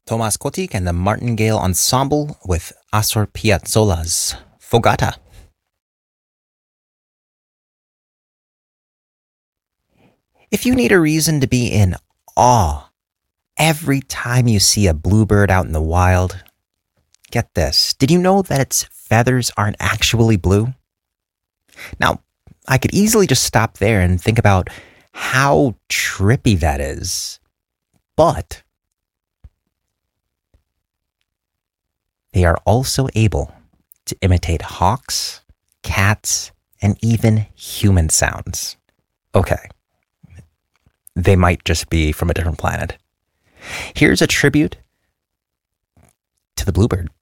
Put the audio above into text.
Tomas Kotik and the Martingale Ensemble with Astor Piazzolla's Fogata. If you need a reason to be in awe every time you see a bluebird out in the wild, get this. Did you know that its feathers aren't actually blue? Now, I could easily just stop there and think about how trippy that is. But they are also able to imitate hawks, cats, and even human sounds. Okay, they might just be from a different planet. Here's a tribute to the bluebird.